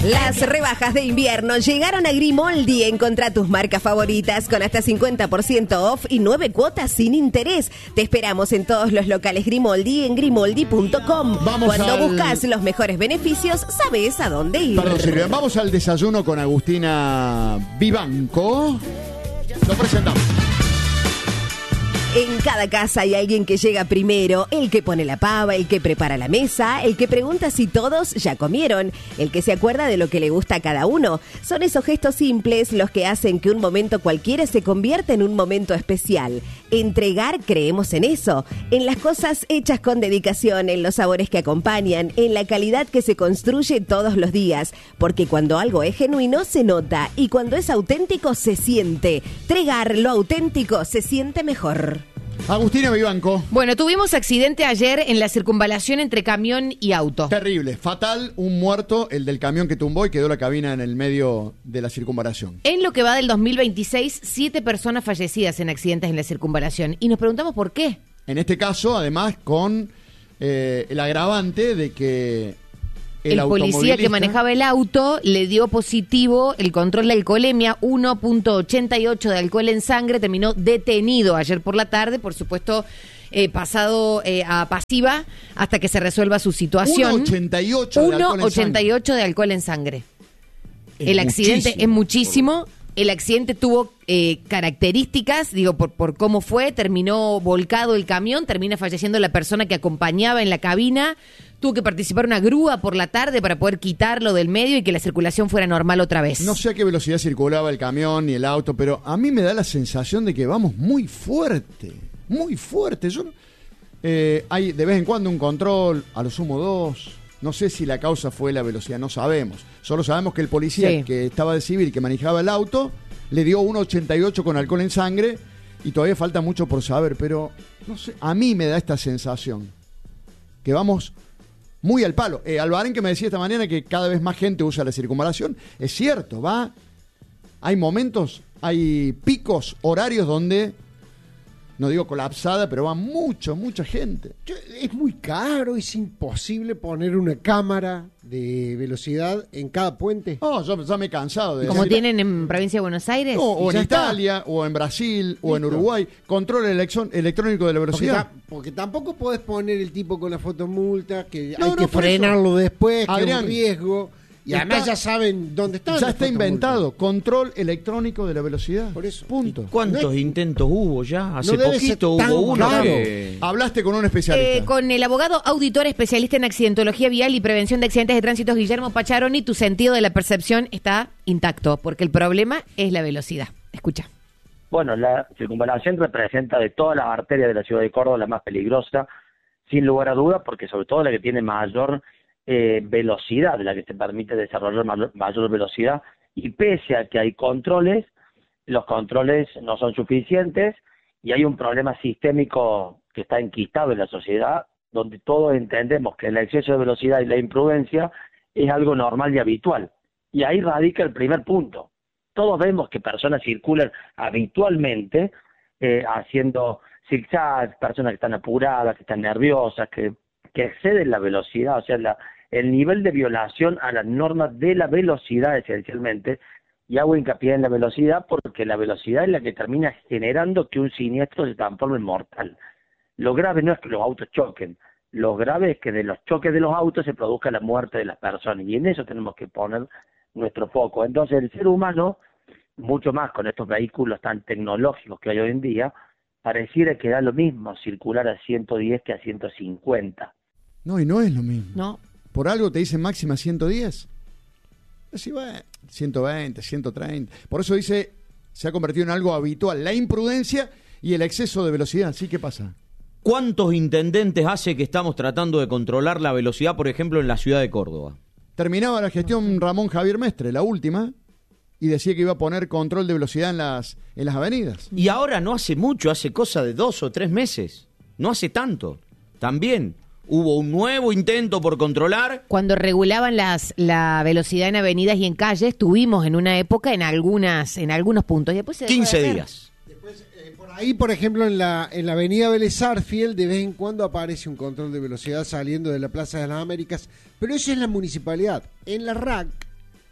Las rebajas de invierno llegaron a Grimoldi. Encontrá tus marcas favoritas con hasta 50% off y 9 cuotas sin interés. Te esperamos en todos los locales Grimoldi en grimoldi.com. Cuando buscas los mejores beneficios, sabes a dónde ir. Perdón, Silvia, vamos al desayuno con Agustina Vivanco. Lo presentamos. En cada casa hay alguien que llega primero, el que pone la pava, el que prepara la mesa, el que pregunta si todos ya comieron, el que se acuerda de lo que le gusta a cada uno. Son esos gestos simples los que hacen que un momento cualquiera se convierta en un momento especial. Entregar, creemos en eso, en las cosas hechas con dedicación, en los sabores que acompañan, en la calidad que se construye todos los días, porque cuando algo es genuino se nota y cuando es auténtico se siente. Tregar lo auténtico se siente mejor. Agustina Vivanco. Bueno, tuvimos accidente ayer en la circunvalación entre camión y auto. Terrible, fatal, un muerto, el del camión que tumbó y quedó la cabina en el medio de la circunvalación. En lo que va del 2026, 7 personas fallecidas en accidentes en la circunvalación. Y nos preguntamos por qué. En este caso, además, con el agravante de que el policía que manejaba el auto le dio positivo el control de alcoholemia, 1.88 de alcohol en sangre, terminó detenido ayer por la tarde, por supuesto pasado a pasiva hasta que se resuelva su situación. 1.88 de alcohol en sangre. El accidente es muchísimo. El accidente tuvo características, digo, por cómo fue, terminó volcado el camión, termina falleciendo la persona que acompañaba en la cabina, tuvo que participar una grúa por la tarde para poder quitarlo del medio y que la circulación fuera normal otra vez. No sé a qué velocidad circulaba el camión ni el auto, pero a mí me da la sensación de que vamos muy fuerte, muy fuerte. Hay de vez en cuando un control, a lo sumo 2. No sé si la causa fue la velocidad, no sabemos. Solo sabemos que el policía que estaba de civil y que manejaba el auto le dio 1.88 con alcohol en sangre y todavía falta mucho por saber, pero no sé, a mí me da esta sensación que vamos muy al palo. Albarén, que me decía esta mañana que cada vez más gente usa la circunvalación, es cierto, hay momentos, hay picos horarios donde, no digo colapsada, pero va mucha gente. Es muy caro, es imposible poner una cámara de velocidad en cada puente. No, yo ya me he cansado de como tienen en provincia de Buenos Aires. No, o en Italia, o en Brasil, o en Uruguay. Control electrónico de la velocidad. Porque tampoco podés poner el tipo con la fotomulta, que hay que frenarlo después, que es un riesgo. Y además ya saben dónde están. Ya está inventado, control electrónico de la velocidad. Por eso. Punto. ¿Cuántos intentos hubo ya? Hace poquito hubo uno. Hablaste con un especialista. Con el abogado auditor especialista en accidentología vial y prevención de accidentes de tránsito, Guillermo Pacharoni, tu sentido de la percepción está intacto, porque el problema es la velocidad. Escucha. Bueno, la circunvalación representa de todas las arterias de la ciudad de Córdoba la más peligrosa, sin lugar a dudas, porque sobre todo la que tiene mayor velocidad, la que te permite desarrollar mayor velocidad, y pese a que hay controles, los controles no son suficientes y hay un problema sistémico que está enquistado en la sociedad, donde todos entendemos que el exceso de velocidad y la imprudencia es algo normal y habitual. Y ahí radica el primer punto. Todos vemos que personas circulan habitualmente haciendo zigzags, personas que están apuradas, que están nerviosas, que exceden la velocidad, o sea, el nivel de violación a las normas de la velocidad esencialmente, y hago hincapié en la velocidad porque la velocidad es la que termina generando que un siniestro se transforme en mortal. Lo grave no es que los autos choquen, lo grave es que de los choques de los autos se produzca la muerte de las personas, y en eso tenemos que poner nuestro foco. Entonces el ser humano, mucho más con estos vehículos tan tecnológicos que hay hoy en día, pareciera que da lo mismo circular a 110 que a 150. No, y no es lo mismo. No. Por algo te dicen máxima 110. Así va, 120, 130. Por eso dice, se ha convertido en algo habitual. La imprudencia y el exceso de velocidad. ¿Sí? ¿Qué pasa? ¿Cuántos intendentes hace que estamos tratando de controlar la velocidad, por ejemplo, en la ciudad de Córdoba? Terminaba la gestión Ramón Javier Mestre, la última, y decía que iba a poner control de velocidad en las avenidas. Y ahora no hace mucho, hace cosa de 2 o 3 meses. No hace tanto. También hubo un nuevo intento por controlar. Cuando regulaban la velocidad en avenidas y en calles, tuvimos en una época en algunos puntos. Y después se 15 días. Después, por ahí, por ejemplo, en la avenida Vélez Sarsfield, de vez en cuando aparece un control de velocidad saliendo de la Plaza de las Américas, pero eso es la municipalidad. En la RAC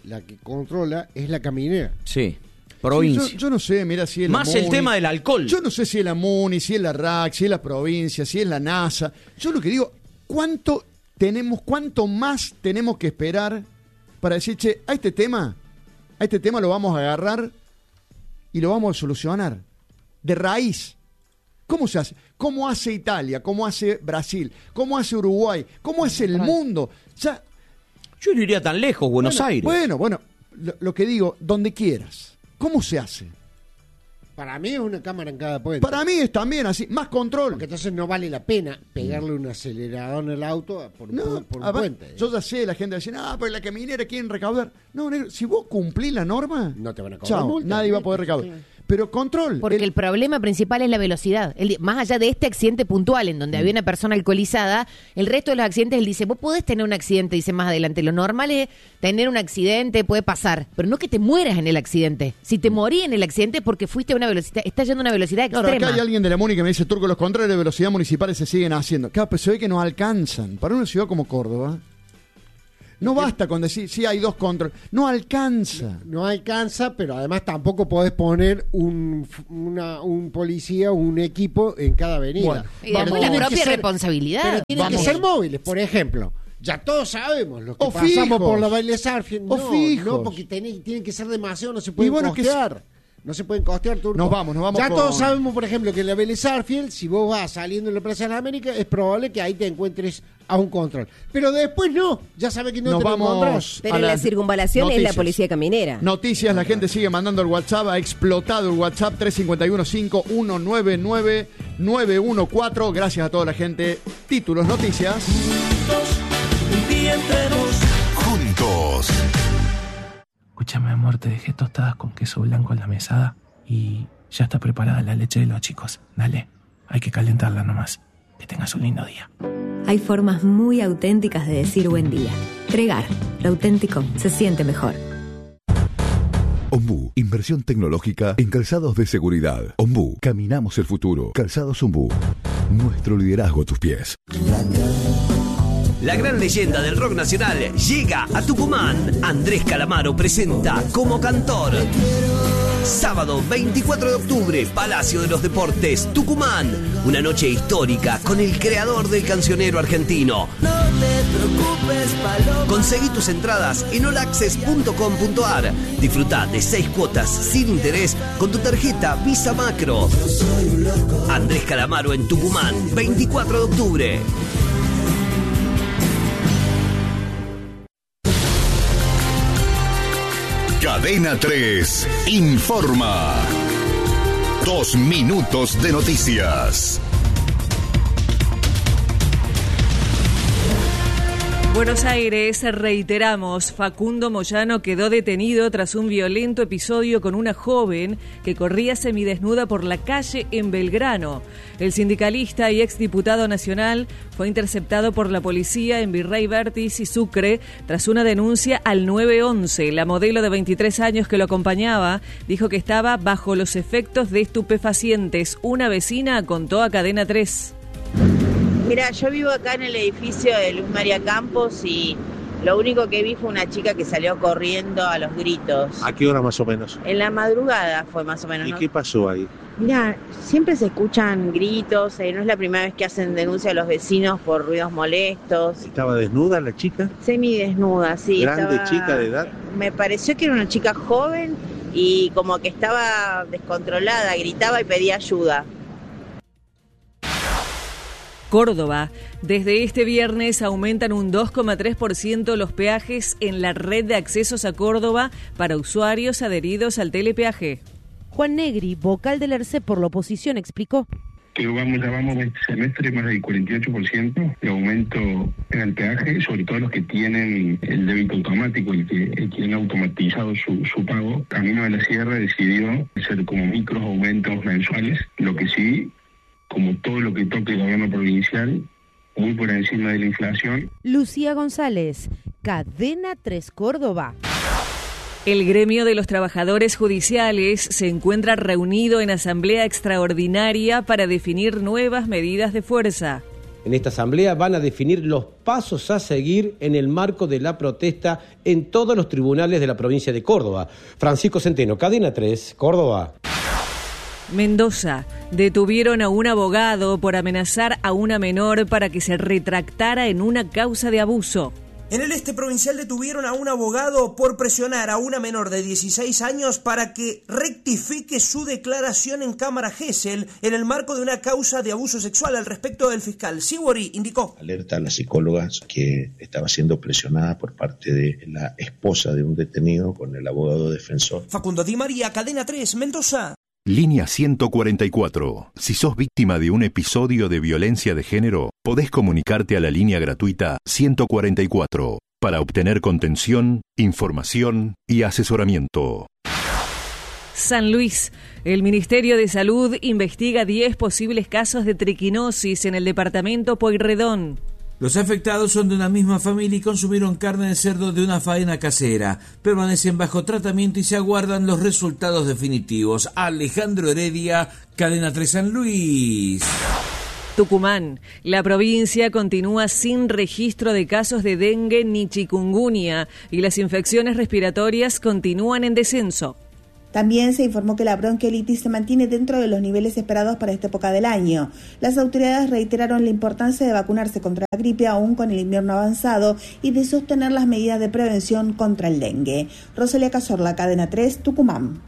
la que controla es la caminera. Sí, provincia. Sí, yo no sé, mira, si es la Más MUNI. el tema del alcohol. Yo no sé si es la MUNI, si es la RAC, si es la provincia, si es la NASA. Yo lo que digo, cuánto más tenemos que esperar para decir, che, a este tema lo vamos a agarrar y lo vamos a solucionar de raíz. ¿Cómo se hace? ¿Cómo hace Italia? ¿Cómo hace Brasil? ¿Cómo hace Uruguay? ¿Cómo hace el mundo? Ya, yo no iría tan lejos, Buenos Aires. Bueno, lo que digo, donde quieras. ¿Cómo se hace? Para mí es una cámara en cada puente. Para mí es también así, más control. Porque entonces no vale la pena pegarle un acelerador en el auto por un puente. Yo ya sé, la gente dice, pero la caminera quieren recaudar. No, negro, si vos cumplís la norma, no te van a cobrar multa, nadie va a poder recaudar. Pero control. Porque el problema principal es la velocidad. Más allá de este accidente puntual en donde había una persona alcoholizada, el resto de los accidentes, él dice, vos podés tener un accidente, dice más adelante. Lo normal es tener un accidente, puede pasar, pero no que te mueras en el accidente. Si te morís en el accidente es porque fuiste a una velocidad, estás yendo a una velocidad extrema. Claro, acá hay alguien de la MUNI que me dice, Turco, los controles de velocidad municipales se siguen haciendo. Claro, pero se ve que no alcanzan. Para una ciudad como Córdoba, no basta con decir, sí, hay 2 controles. No alcanza. No alcanza, pero además tampoco podés poner un policía o un equipo en cada avenida. Bueno, y después la propia responsabilidad. Pero tienen que ser móviles, por ejemplo. Ya todos sabemos lo que pasamos fijos. por la Vélez Sarsfield. No, porque tienen que ser demasiado, no se pueden costear. No se pueden costear, Turco. Nos vamos ya todos sabemos, por ejemplo, que en la Vélez Sarsfield, si vos vas saliendo en la Plaza de la América, es probable que ahí te encuentres a un control. Pero después no, ya sabes que no te lo encontrás. Pero en la circunvalación es la policía caminera. Noticias, la gente sigue mandando el WhatsApp, ha explotado el WhatsApp 351-5199-914. Gracias a toda la gente. Títulos, noticias. Juntos. Escúchame, amor, te dejé tostadas con queso blanco en la mesada y ya está preparada la leche de los chicos. Dale, hay que calentarla nomás. Que tengas un lindo día. Hay formas muy auténticas de decir buen día. Pregar, lo auténtico se siente mejor. Ombú, inversión tecnológica en calzados de seguridad. Ombú, caminamos el futuro. Calzados Ombú, nuestro liderazgo a tus pies. La gran leyenda del rock nacional llega a Tucumán. Andrés Calamaro presenta como cantor. Sábado 24 de octubre, Palacio de los Deportes, Tucumán. Una noche histórica con el creador del cancionero argentino. No te preocupes, Paloma. Conseguí tus entradas en allaccess.com.ar. Disfruta de 6 cuotas sin interés con tu tarjeta Visa Macro. Andrés Calamaro en Tucumán, 24 de octubre. Cadena 3 informa. 2 minutos de noticias. Buenos Aires, reiteramos, Facundo Moyano quedó detenido tras un violento episodio con una joven que corría semidesnuda por la calle en Belgrano. El sindicalista y exdiputado nacional fue interceptado por la policía en Virrey Vértiz y Sucre tras una denuncia al 911. La modelo de 23 años que lo acompañaba dijo que estaba bajo los efectos de estupefacientes. Una vecina contó a Cadena 3. Mira, yo vivo acá en el edificio de Luz María Campos y lo único que vi fue una chica que salió corriendo a los gritos. ¿A qué hora más o menos? En la madrugada fue más o menos. ¿Y ¿no? qué pasó ahí? Mira, siempre se escuchan gritos, no es la primera vez que hacen denuncia a los vecinos por ruidos molestos. ¿Estaba desnuda la chica? Semidesnuda, sí. ¿Grande, chica, de edad? Me pareció que era una chica joven y como que estaba descontrolada, gritaba y pedía ayuda. Córdoba. Desde este viernes aumentan un 2,3% los peajes en la red de accesos a Córdoba para usuarios adheridos al telepeaje. Juan Negri, vocal del ERCE por la oposición, explicó. Que llevamos este semestre más del 48% de aumento en el peaje, sobre todo los que tienen el débito automático y que tienen automatizado su pago. Camino de la Sierra decidió hacer como micros aumentos mensuales, lo que sí, como todo lo que toque el gobierno provincial, muy por encima de la inflación. Lucía González, Cadena 3 Córdoba. El gremio de los trabajadores judiciales se encuentra reunido en asamblea extraordinaria para definir nuevas medidas de fuerza. en esta asamblea van a definir los pasos a seguir en el marco de la protesta en todos los tribunales de la provincia de Córdoba. Francisco Centeno, Cadena 3, Córdoba. Mendoza. Detuvieron a un abogado por amenazar a una menor para que se retractara en una causa de abuso. En el este provincial detuvieron a un abogado por presionar a una menor de 16 años para que rectifique su declaración en Cámara Gesell en el marco de una causa de abuso sexual. Al respecto, el fiscal Sibori indicó: alerta a las psicólogas que estaba siendo presionada por parte de la esposa de un detenido con el abogado defensor. Facundo Di María, Cadena 3, Mendoza. Línea 144. Si sos víctima de un episodio de violencia de género, podés comunicarte a la línea gratuita 144 para obtener contención, información y asesoramiento. San Luis. El Ministerio de Salud investiga 10 posibles casos de triquinosis en el departamento Pueyrredón. Los afectados son de una misma familia y consumieron carne de cerdo de una faena casera. Permanecen bajo tratamiento y se aguardan los resultados definitivos. Alejandro Heredia, Cadena 3 San Luis. Tucumán. La provincia continúa sin registro de casos de dengue ni chikungunya y las infecciones respiratorias continúan en descenso. También se informó que la bronquiolitis se mantiene dentro de los niveles esperados para esta época del año. Las autoridades reiteraron la importancia de vacunarse contra la gripe aún con el invierno avanzado y de sostener las medidas de prevención contra el dengue. Rosalía Cazorla, Cadena 3, Tucumán.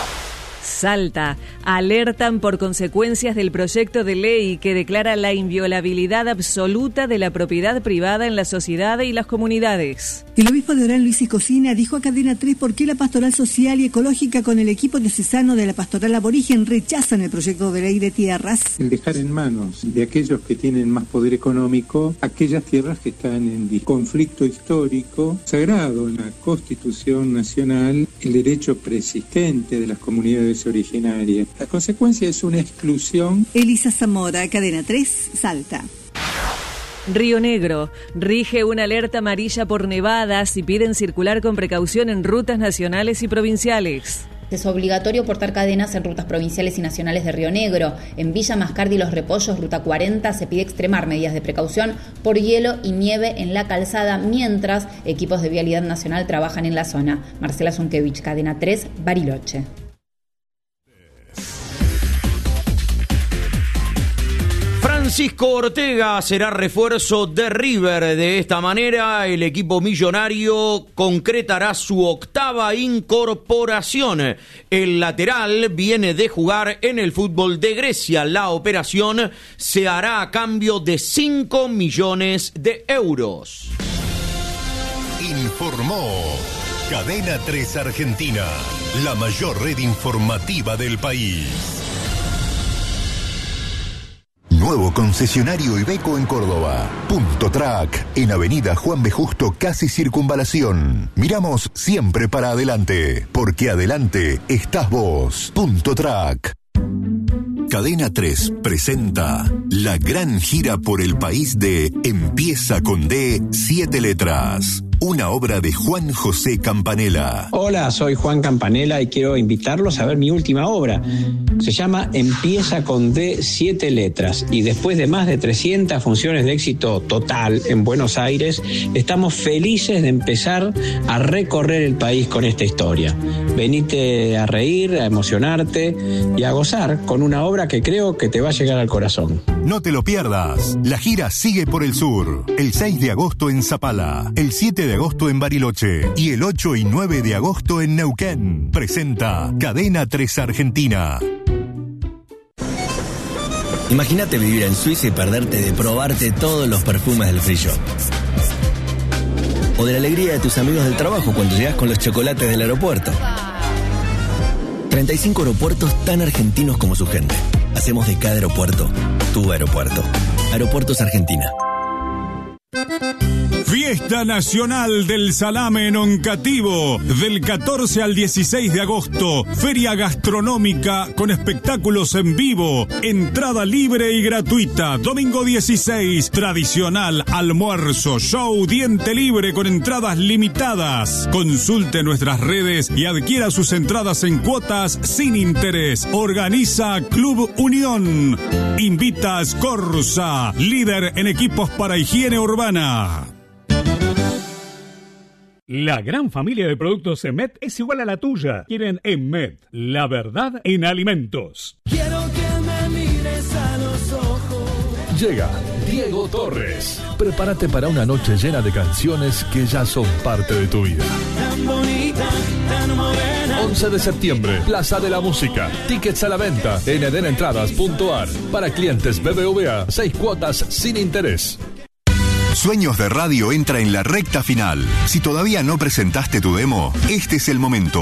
Salta. Alertan por consecuencias del proyecto de ley que declara la inviolabilidad absoluta de la propiedad privada en la sociedad y las comunidades. El obispo de Orán, Luis Cocina, dijo a Cadena 3 por qué la pastoral social y ecológica con el equipo diocesano de la pastoral aborigen rechazan el proyecto de ley de tierras. El dejar en manos de aquellos que tienen más poder económico aquellas tierras que están en conflicto histórico sagrado en la Constitución Nacional, el derecho persistente de las comunidades originarias. La consecuencia es una exclusión. Elisa Zamora, Cadena 3, Salta. Río Negro. Rige una alerta amarilla por nevadas y piden circular con precaución en rutas nacionales y provinciales. Es obligatorio portar cadenas en rutas provinciales y nacionales de Río Negro. En Villa Mascardi y Los Repollos, ruta 40, se pide extremar medidas de precaución por hielo y nieve en la calzada, mientras equipos de Vialidad Nacional trabajan en la zona. Marcela Zunkevich, Cadena 3, Bariloche. Francisco Ortega será refuerzo de River. De esta manera, el equipo millonario concretará su octava incorporación. El lateral viene de jugar en el fútbol de Grecia. La operación se hará a cambio de 5 millones de euros. Informó Cadena 3 Argentina, la mayor red informativa del país. Nuevo concesionario Iveco en Córdoba. Punto Track, en Avenida Juan B. Justo, casi Circunvalación. Miramos siempre para adelante, porque adelante estás vos. Punto Track. Cadena 3 presenta la gran gira por el país de Empieza con D, 7 letras. Una obra de Juan José Campanella. Hola, soy Juan Campanella y quiero invitarlos a ver mi última obra. Se llama Empieza con D, 7 letras. Y después de más de 300 funciones de éxito total en Buenos Aires, estamos felices de empezar a recorrer el país con esta historia. Venite a reír, a emocionarte y a gozar con una obra que creo que te va a llegar al corazón. No te lo pierdas. La gira sigue por el sur. El 6 de agosto en Zapala, el 7 de agosto en Bariloche y el 8 y 9 de agosto en Neuquén. Presenta Cadena 3 Argentina. Imagínate vivir en Suiza y perderte de probarte todos los perfumes del free shop. O de la alegría de tus amigos del trabajo cuando llegas con los chocolates del aeropuerto. 35 aeropuertos tan argentinos como su gente. Hacemos de cada aeropuerto tu aeropuerto. Aeropuertos Argentina. Fiesta Nacional del Salame en Oncativo, del 14 al 16 de agosto. Feria gastronómica con espectáculos en vivo. Entrada libre y gratuita. Domingo 16, tradicional almuerzo, show, diente libre con entradas limitadas. Consulte nuestras redes y adquiera sus entradas en cuotas sin interés. Organiza Club Unión. Invita a Scorza, líder en equipos para higiene urbana. La gran familia de productos Emet es igual a la tuya. Quieren Emet, la verdad en alimentos. Quiero que me mires a los ojos. Llega Diego Torres. Prepárate para una noche llena de canciones que ya son parte de tu vida. Tan bonita, tan morena. 11 de septiembre, Plaza de la Música. Tickets a la venta en edenentradas.ar. Para clientes BBVA, 6 cuotas sin interés. Sueños de Radio entra en la recta final. Si todavía no presentaste tu demo, este es el momento.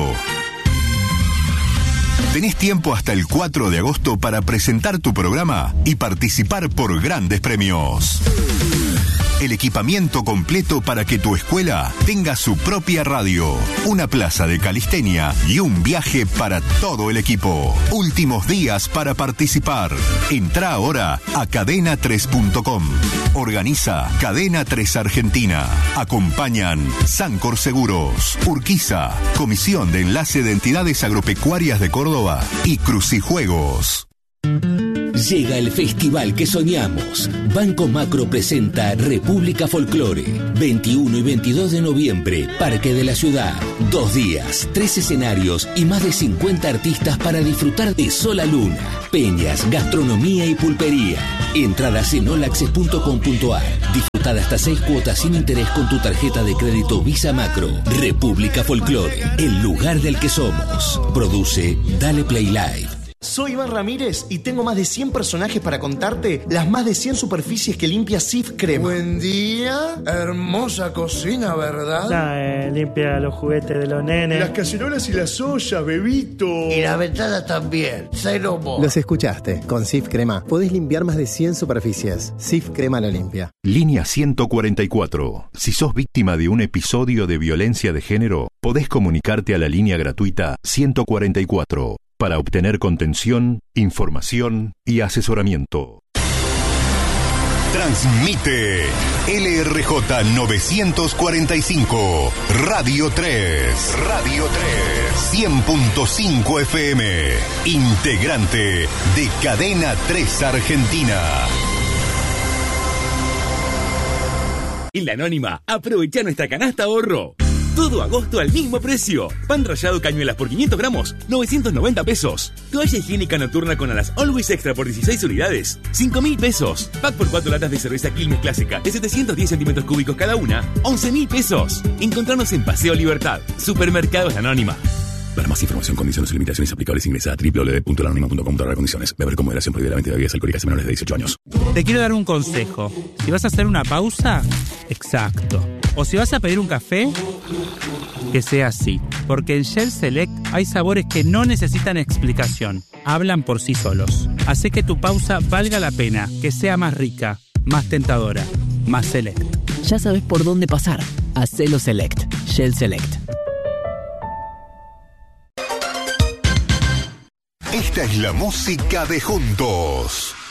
Tenés tiempo hasta el 4 de agosto para presentar tu programa y participar por grandes premios. El equipamiento completo para que tu escuela tenga su propia radio, una plaza de calistenia y un viaje para todo el equipo. Últimos días para participar. Entrá ahora a cadena3.com. Organiza Cadena 3 Argentina. Acompañan Sancor Seguros, Urquiza, Comisión de Enlace de Entidades Agropecuarias de Córdoba y Crucijuegos. Llega el festival que soñamos. Banco Macro presenta República Folclore. 21 y 22 de noviembre, Parque de la Ciudad. 2 días, 3 escenarios y más de 50 artistas para disfrutar de Sol a Luna, peñas, gastronomía y pulpería. Entradas en olaccess.com.ar. Disfruta de hasta 6 cuotas sin interés con tu tarjeta de crédito Visa Macro. República Folclore, el lugar del que somos. Produce Dale Play Live. Soy Iván Ramírez y tengo más de 100 personajes para contarte las más de 100 superficies que limpia Cif Crema. Buen día, hermosa cocina, ¿verdad? Limpia los juguetes de los nenes. Las cacerolas y las ollas, bebito. Y la ventana también, cero mo. Los escuchaste, con Cif Crema podés limpiar más de 100 superficies. Cif Crema lo limpia. Línea 144. Si sos víctima de un episodio de violencia de género, podés comunicarte a la línea gratuita 144. Para obtener contención, información y asesoramiento. Transmite LRJ 945, Radio 3. Radio 3. 100.5 FM. Integrante de Cadena 3 Argentina. En La Anónima, aprovecha nuestra canasta ahorro. Todo agosto al mismo precio. Pan rallado cañuelas por 500 gramos, 990 pesos. Toalla higiénica nocturna con alas Always Extra por 16 unidades, 5.000 pesos. Pack por 4 latas de cerveza Quilmes Clásica de 710 centímetros cúbicos cada una, 11.000 pesos. Encontrarnos en Paseo Libertad, Supermercados La Anónima. Para más información, condiciones y limitaciones aplicables, ingresa a www.lanonima.com/condiciones. Beber con moderación, prohibida la venta de bebidas alcohólicas a menores de 18 años. Te quiero dar un consejo. Si vas a hacer una pausa, exacto. O si vas a pedir un café, que sea así. Porque en Shell Select hay sabores que no necesitan explicación. Hablan por sí solos. Hace que tu pausa valga la pena, que sea más rica, más tentadora, más Select. Ya sabes por dónde pasar. Hacelo Select. Shell Select. Esta es la música de Juntos.